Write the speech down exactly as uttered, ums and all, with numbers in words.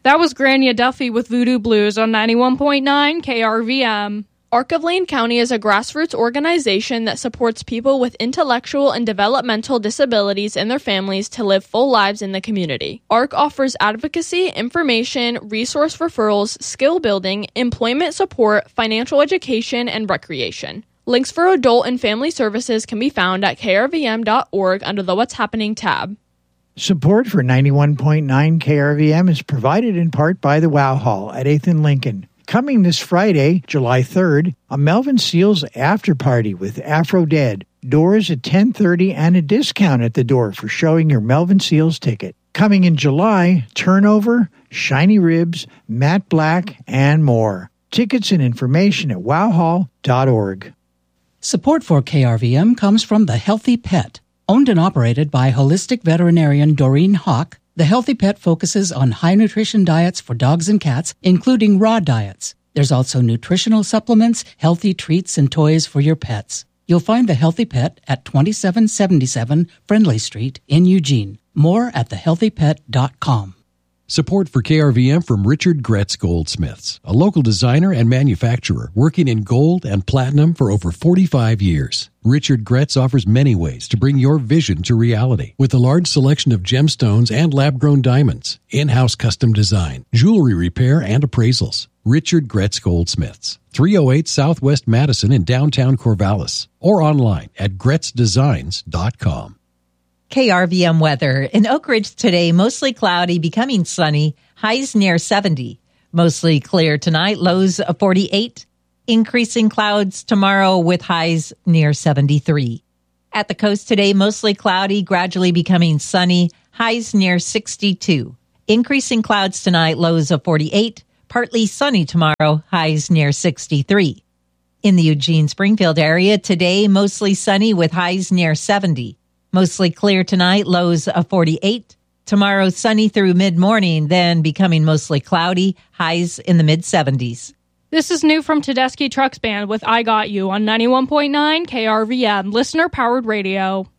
That was Grania Duffy with Voodoo Blues on ninety-one point nine K R V M. Arc of Lane County is a grassroots organization that supports people with intellectual and developmental disabilities and their families to live full lives in the community. Arc offers advocacy, information, resource referrals, skill building, employment support, financial education, and recreation. Links for adult and family services can be found at k r v m dot org under the What's Happening tab. Support for ninety-one point nine K R V M is provided in part by the Wow Hall at eighth and Lincoln. Coming this Friday, July third, a Melvin Seals after party with Afro Dead. Doors at ten thirty and a discount at the door for showing your Melvin Seals ticket. Coming in July, Turnover, Shiny Ribs, Matte Black, and more. Tickets and information at wow hall dot org. Support for K R V M comes from The Healthy Pet. Owned and operated by holistic veterinarian Doreen Hawk, The Healthy Pet focuses on high-nutrition diets for dogs and cats, including raw diets. There's also nutritional supplements, healthy treats, and toys for your pets. You'll find The Healthy Pet at twenty-seven seventy-seven Friendly Street in Eugene. More at the healthy pet dot com. Support for K R V M from Richard Gretz Goldsmiths, a local designer and manufacturer working in gold and platinum for over forty-five years. Richard Gretz offers many ways to bring your vision to reality with a large selection of gemstones and lab-grown diamonds, in-house custom design, jewelry repair, and appraisals. Richard Gretz Goldsmiths, three oh eight Southwest Madison in downtown Corvallis, or online at gretz designs dot com. K R V M weather. In Oak Ridge today, mostly cloudy, becoming sunny, highs near seventy. Mostly clear tonight, lows of forty-eight. Increasing clouds tomorrow with highs near seventy-three. At the coast today, mostly cloudy, gradually becoming sunny, highs near sixty-two. Increasing clouds tonight, lows of forty-eight. Partly sunny tomorrow, highs near sixty-three. In the Eugene-Springfield area, today, mostly sunny with highs near seventy. Mostly clear tonight, lows of forty-eight. Tomorrow, sunny through mid-morning, then becoming mostly cloudy, highs in the mid-seventies. This is new from Tedeschi Trucks Band with I Got You on ninety-one point nine K R V M, listener-powered radio.